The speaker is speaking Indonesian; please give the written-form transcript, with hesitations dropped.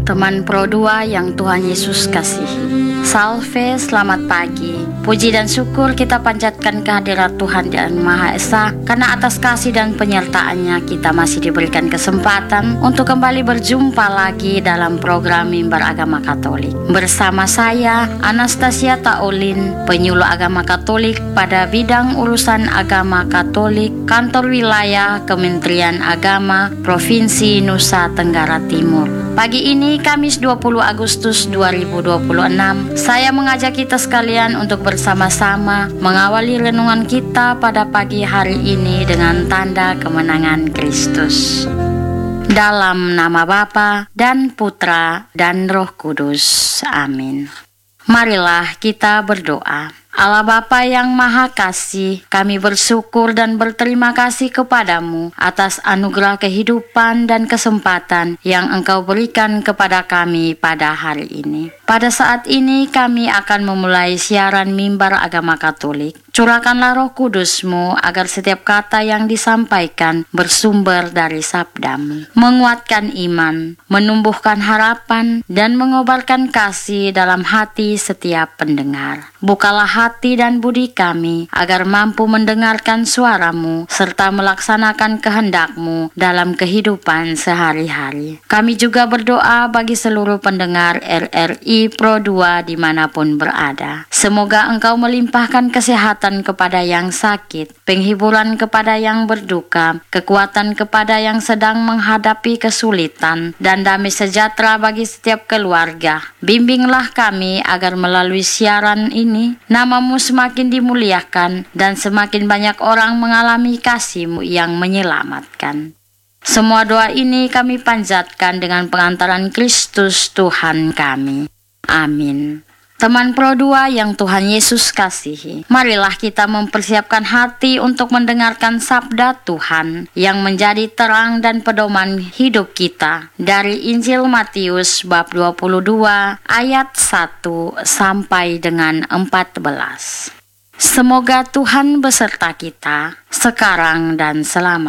Teman Pro 2 yang Tuhan Yesus kasihi. Salve, selamat pagi. Puji dan syukur kita panjatkan kehadirat Tuhan yang Maha Esa, karena atas kasih dan penyertaannya kita masih diberikan kesempatan untuk kembali berjumpa lagi dalam program Mimbar Agama Katolik. Bersama saya, Anastasia Taolin, penyuluh agama Katolik pada bidang urusan agama Katolik, Kantor Wilayah Kementerian Agama Provinsi Nusa Tenggara Timur. Pagi ini, Kamis 20 Agustus 2026, saya mengajak kita sekalian untuk bersama-sama mengawali renungan kita pada pagi hari ini dengan tanda kemenangan Kristus. Dalam nama Bapa dan Putra dan Roh Kudus. Amin. Marilah kita berdoa. Allah Bapa yang Maha Kasih, kami bersyukur dan berterima kasih kepadamu atas anugerah kehidupan dan kesempatan yang Engkau berikan kepada kami pada hari ini. Pada saat ini kami akan memulai siaran Mimbar Agama Katolik. Curahkanlah Roh Kudus-Mu agar setiap kata yang disampaikan bersumber dari sabda-Mu, menguatkan iman, menumbuhkan harapan, dan mengobarkan kasih dalam hati setiap pendengar. Bukalah hati dan budi kami agar mampu mendengarkan suara-Mu serta melaksanakan kehendak-Mu dalam kehidupan sehari-hari. Kami juga berdoa bagi seluruh pendengar RRI Pro 2 dimanapun berada. Semoga Engkau melimpahkan kesehatan kepada yang sakit, penghiburan kepada yang berduka, kekuatan kepada yang sedang menghadapi kesulitan, dan damai sejahtera bagi setiap keluarga. Bimbinglah kami agar melalui siaran ini, nama-Mu semakin dimuliakan dan semakin banyak orang mengalami kasih-Mu yang menyelamatkan. Semua doa ini kami panjatkan dengan pengantaran Kristus Tuhan kami. Amin. Teman Pro 2 yang Tuhan Yesus kasihi, marilah kita mempersiapkan hati untuk mendengarkan sabda Tuhan yang menjadi terang dan pedoman hidup kita dari Injil Matius bab 22 ayat 1 sampai dengan 14. Semoga Tuhan beserta kita sekarang dan selamanya.